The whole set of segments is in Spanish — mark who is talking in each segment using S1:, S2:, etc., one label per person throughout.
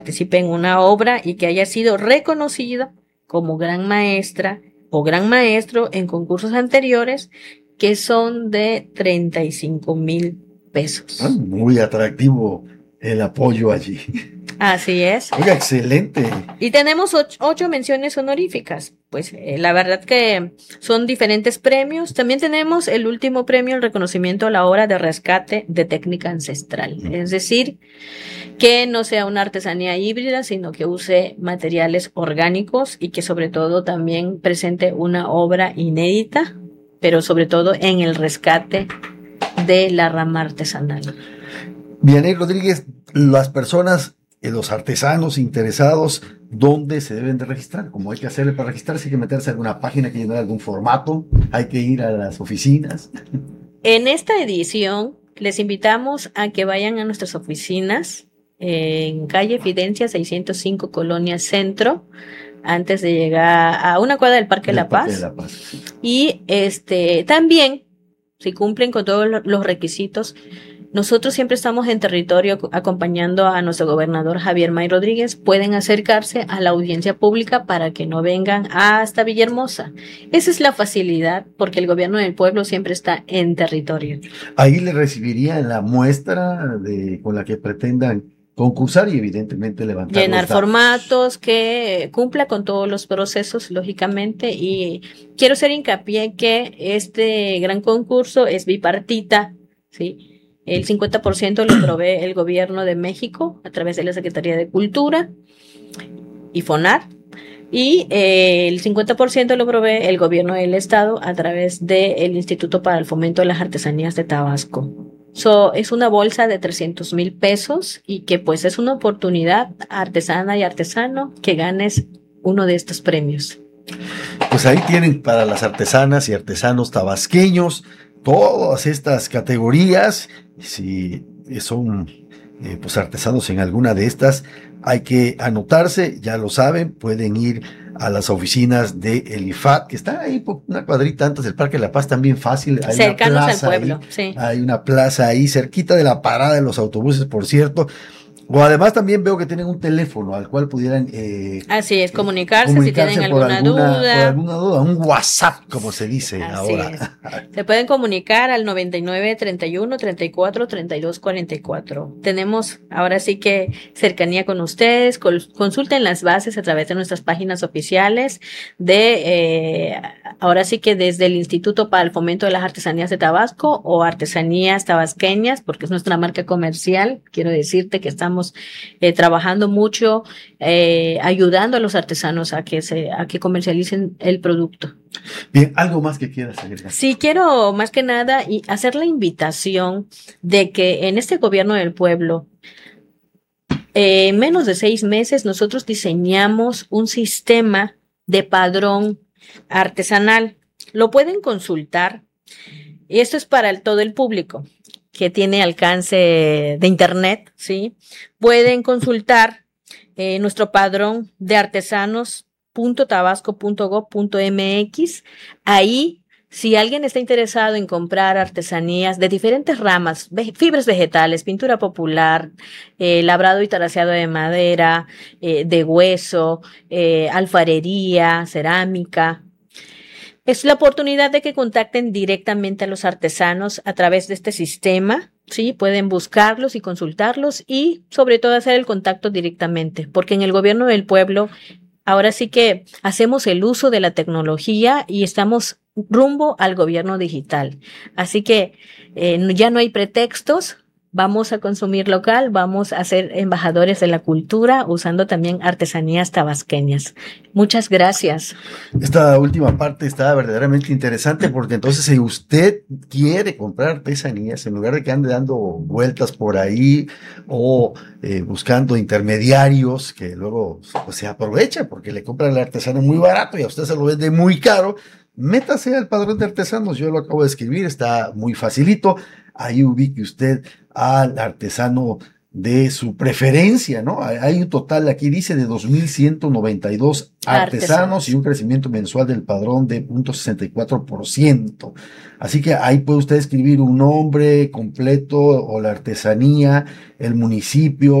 S1: participe en una obra y que haya sido reconocida como gran maestra o gran maestro en concursos anteriores, que son de 35,000 pesos.
S2: Muy atractivo el apoyo allí.
S1: Así es.
S2: Oiga, excelente.
S1: Y tenemos 8 menciones honoríficas. Pues la verdad que son diferentes premios. También tenemos el último premio, el reconocimiento a la obra de rescate de técnica ancestral. Es decir, que no sea una artesanía híbrida, sino que use materiales orgánicos y que sobre todo también presente una obra inédita, pero sobre todo en el rescate de la rama artesanal.
S2: Vianey Rodríguez, las personas, los artesanos interesados, ¿dónde se deben de registrar? ¿Cómo hay que hacerle para registrarse? ¿Hay que meterse a alguna página, hay que llenar algún formato? ¿Hay que ir a las oficinas?
S1: En esta edición les invitamos a que vayan a nuestras oficinas en calle Fidencia 605, Colonia Centro, antes de llegar a una cuadra del Parque La Paz.
S2: De La Paz, sí.
S1: Y también, si cumplen con todos los requisitos, nosotros siempre estamos en territorio acompañando a nuestro gobernador Javier May Rodríguez. Pueden acercarse a la audiencia pública para que no vengan hasta Villahermosa. Esa es la facilidad, porque el gobierno del pueblo siempre está en territorio.
S2: Ahí le recibirían la muestra con la que pretendan concursar y evidentemente levantar
S1: llenar formatos, que cumpla con todos los procesos, lógicamente. Y quiero hacer hincapié que este gran concurso es bipartita, ¿sí? El 50% lo provee el gobierno de México a través de la Secretaría de Cultura y FONAR, y el 50% lo provee el gobierno del estado a través del Instituto para el Fomento de las Artesanías de Tabasco. Es una bolsa de 300,000 pesos y que pues es una oportunidad, artesana y artesano, que ganes uno de estos premios.
S2: Pues ahí tienen para las artesanas y artesanos tabasqueños todas estas categorías. Si son pues artesanos en alguna de estas, hay que anotarse, ya lo saben, pueden ir a las oficinas de el IFAT, que está ahí por una cuadrita antes del Parque de La Paz, también fácil. Hay
S1: cercanos al pueblo,
S2: ahí,
S1: sí.
S2: Hay una plaza ahí, cerquita de la parada de los autobuses, por cierto. O además también veo que tienen un teléfono al cual pudieran
S1: así es, comunicarse si tienen alguna duda,
S2: un WhatsApp, como se dice
S1: así
S2: ahora.
S1: Se pueden comunicar al 99 31 34 32 44. Tenemos ahora sí que cercanía con ustedes. Consulten las bases a través de nuestras páginas oficiales ahora sí que desde el Instituto para el Fomento de las Artesanías de Tabasco o Artesanías Tabasqueñas, porque es nuestra marca comercial. Quiero decirte que estamos trabajando mucho, ayudando a los artesanos a que comercialicen el producto.
S2: Bien, ¿algo más que quieras agregar?
S1: Sí, quiero más que nada hacer la invitación de que en este gobierno del pueblo, en menos de 6 meses, nosotros diseñamos un sistema de padrón artesanal. Lo pueden consultar, y esto es para todo el público que tiene alcance de internet, ¿sí? Pueden consultar nuestro padrón de artesanos.tabasco.gov.mx. Ahí, si alguien está interesado en comprar artesanías de diferentes ramas, fibras vegetales, pintura popular, labrado y taraseado de madera, de hueso, alfarería, cerámica, es la oportunidad de que contacten directamente a los artesanos a través de este sistema, ¿sí? Pueden buscarlos y consultarlos y sobre todo hacer el contacto directamente, porque en el gobierno del pueblo ahora sí que hacemos el uso de la tecnología y estamos rumbo al gobierno digital. Así que ya no hay pretextos. Vamos a consumir local, vamos a ser embajadores de la cultura usando también artesanías tabasqueñas. Muchas gracias.
S2: Esta última parte está verdaderamente interesante porque entonces si usted quiere comprar artesanías, en lugar de que ande dando vueltas por ahí o buscando intermediarios que luego pues, se aprovecha porque le compran el artesano muy barato y a usted se lo vende muy caro, métase al padrón de artesanos, yo lo acabo de escribir, está muy facilito. Ahí ubique usted al artesano de su preferencia, ¿no? Hay un total, aquí dice, de 2,192 artesanos y un crecimiento mensual del padrón de 0.64%. Así que ahí puede usted escribir un nombre completo o la artesanía, el municipio,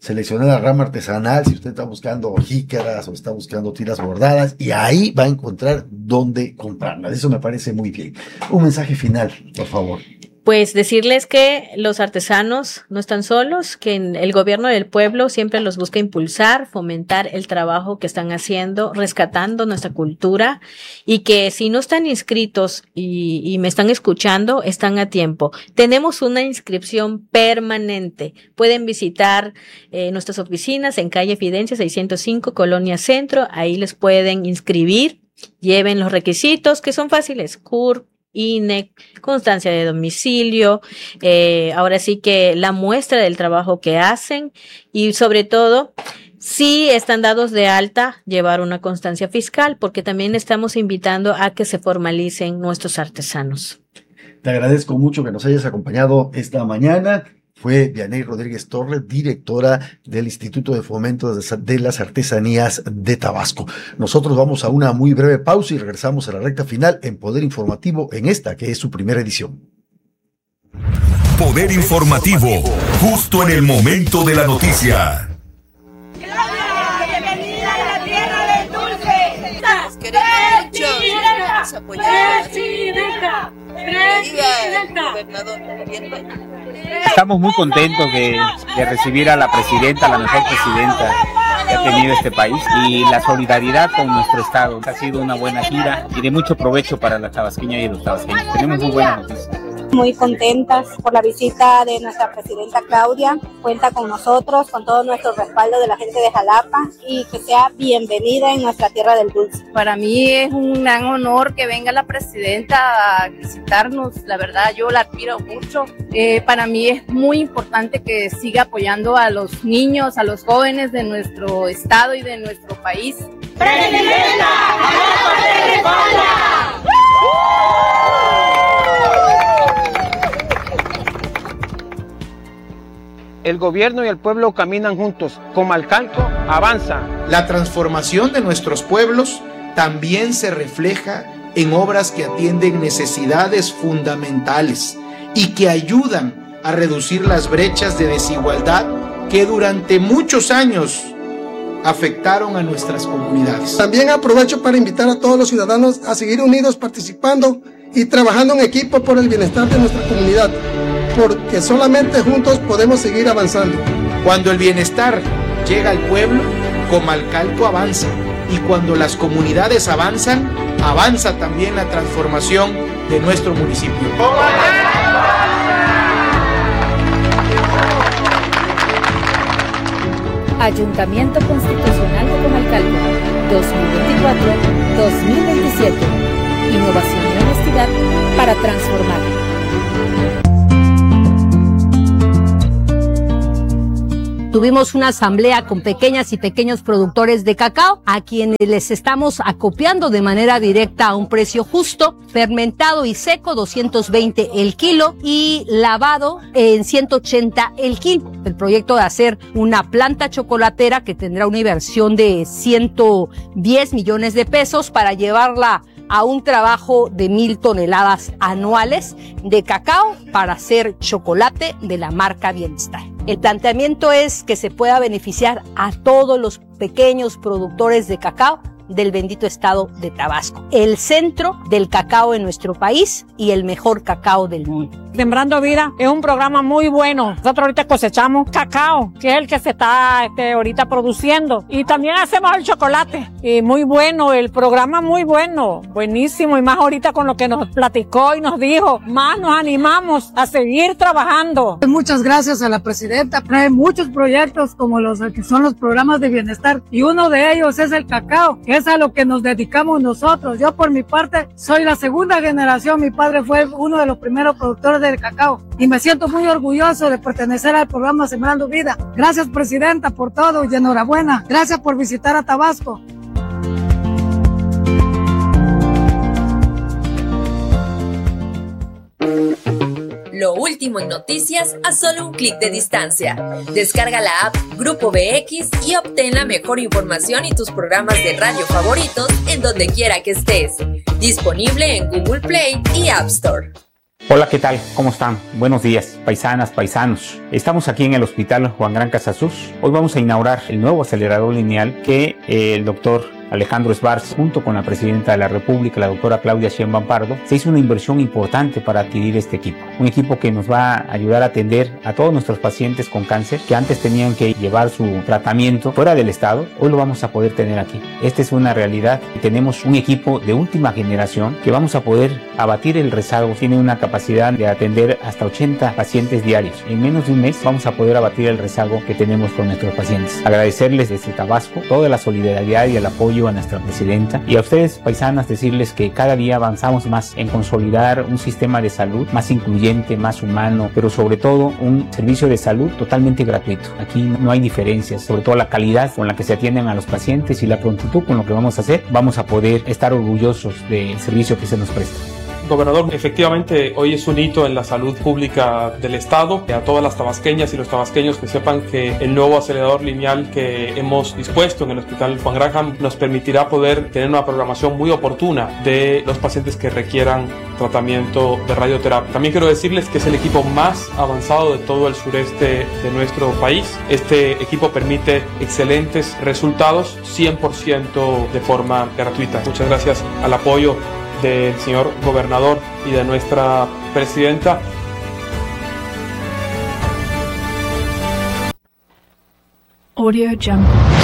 S2: seleccionar la rama artesanal, si usted está buscando jícaras o está buscando tiras bordadas, y ahí va a encontrar dónde comprarlas. Eso me parece muy bien. Un mensaje final, por favor.
S1: Pues decirles que los artesanos no están solos, que el gobierno del pueblo siempre los busca impulsar, fomentar el trabajo que están haciendo, rescatando nuestra cultura, y que si no están inscritos y me están escuchando, están a tiempo. Tenemos una inscripción permanente. Pueden visitar nuestras oficinas en calle Fidensia 605, Colonia Centro. Ahí les pueden inscribir. Lleven los requisitos que son fáciles: CURP, INE, constancia de domicilio, ahora sí que la muestra del trabajo que hacen, y sobre todo, si están dados de alta, llevar una constancia fiscal, porque también estamos invitando a que se formalicen nuestros artesanos.
S2: Te agradezco mucho que nos hayas acompañado esta mañana. Fue Vianey Rodríguez Torres, directora del Instituto de Fomento de las Artesanías de Tabasco. Nosotros vamos a una muy breve pausa y regresamos a la recta final en Poder Informativo, en esta que es su primera edición.
S3: Poder Informativo, justo en el momento de la noticia.
S4: Bienvenida a la tierra del dulce. Nos queremos mucho. Nos apoyamos.
S5: Estamos muy contentos de recibir a la presidenta, la mejor presidenta que ha tenido este país, y la solidaridad con nuestro estado. Ha sido una buena gira y de mucho provecho para las tabasqueñas y los tabasqueños. Tenemos muy buenas noticias.
S6: Muy contentas por la visita de nuestra presidenta Claudia. Cuenta con nosotros, con todo nuestro respaldo de la gente de Jalapa, y que sea bienvenida en nuestra tierra del dulce.
S7: Para mí es un gran honor que venga la presidenta a visitarnos. La verdad, yo la admiro mucho. Para mí es muy importante que siga apoyando a los niños, a los jóvenes de nuestro estado y de nuestro país.
S4: ¡Presidenta! ¡Jalapa te respalda!
S8: El gobierno y el pueblo caminan juntos. Comalcalco avanza.
S9: La transformación de nuestros pueblos también se refleja en obras que atienden necesidades fundamentales y que ayudan a reducir las brechas de desigualdad que durante muchos años afectaron a nuestras comunidades.
S10: También aprovecho para invitar a todos los ciudadanos a seguir unidos, participando y trabajando en equipo por el bienestar de nuestra comunidad, porque solamente juntos podemos seguir avanzando.
S9: Cuando el bienestar llega al pueblo, Comalcalco avanza, y cuando las comunidades avanzan, avanza también la transformación de nuestro municipio.
S11: Ayuntamiento Constitucional de Comalcalco, 2024-2027. Innovación y honestidad para transformar.
S12: Tuvimos una asamblea con pequeñas y pequeños productores de cacao, a quienes les estamos acopiando de manera directa a un precio justo, fermentado y seco 220 el kilo y lavado en 180 el kilo. El proyecto de hacer una planta chocolatera que tendrá una inversión de 110 millones de pesos para llevarla a un trabajo de 1,000 toneladas anuales de cacao para hacer chocolate de la marca Bienestar. El planteamiento es que se pueda beneficiar a todos los pequeños productores de cacao del bendito estado de Tabasco, el centro del cacao en nuestro país y el mejor cacao del mundo.
S13: Sembrando Vida es un programa muy bueno. Nosotros ahorita cosechamos cacao, que es el que se está ahorita produciendo, y también hacemos el chocolate. Y muy bueno, el programa muy bueno, buenísimo, y más ahorita con lo que nos platicó y nos dijo, más nos animamos a seguir trabajando.
S14: Muchas gracias a la presidenta. Trae muchos proyectos como los que son los programas de bienestar, y uno de ellos es el cacao, que es a lo que nos dedicamos nosotros. Yo por mi parte soy la segunda generación, mi padre fue uno de los primeros productores del cacao y me siento muy orgulloso de pertenecer al programa Sembrando Vida. Gracias, presidenta, por todo y enhorabuena. Gracias por visitar a Tabasco.
S15: Lo último en noticias a solo un clic de distancia. Descarga la app Grupo BX y obtén la mejor información y tus programas de radio favoritos en donde quiera que estés. Disponible en Google Play y App Store.
S5: Hola, ¿qué tal? ¿Cómo están? Buenos días, paisanas, paisanos. Estamos aquí en el Hospital Juan Gran Casasus. Hoy vamos a inaugurar el nuevo acelerador lineal que el doctor Alejandro Schwartz, junto con la presidenta de la República, la doctora Claudia Sheinbaum Pardo, se hizo una inversión importante para adquirir este equipo. Un equipo que nos va a ayudar a atender a todos nuestros pacientes con cáncer que antes tenían que llevar su tratamiento fuera del estado. Hoy lo vamos a poder tener aquí. Esta es una realidad. Tenemos un equipo de última generación que vamos a poder abatir el rezago. Tiene una capacidad de atender hasta 80 pacientes diarios. En menos de un mes vamos a poder abatir el rezago que tenemos con nuestros pacientes. Agradecerles desde Tabasco toda la solidaridad y el apoyo a nuestra presidenta, y a ustedes, paisanas, decirles que cada día avanzamos más en consolidar un sistema de salud más incluyente, más humano, pero sobre todo un servicio de salud totalmente gratuito. Aquí no hay diferencias, sobre todo la calidad con la que se atienden a los pacientes y la prontitud con lo que vamos a hacer. Vamos a poder estar orgullosos del servicio que se nos presta.
S16: Gobernador, efectivamente hoy es un hito en la salud pública del estado. A todas las tabasqueñas y los tabasqueños que sepan que el nuevo acelerador lineal que hemos dispuesto en el Hospital Juan Graham nos permitirá poder tener una programación muy oportuna de los pacientes que requieran tratamiento de radioterapia. También quiero decirles que es el equipo más avanzado de todo el sureste de nuestro país. Este equipo permite excelentes resultados 100% de forma gratuita. Muchas gracias al apoyo del señor gobernador y de nuestra presidenta.
S17: Audio Jungle.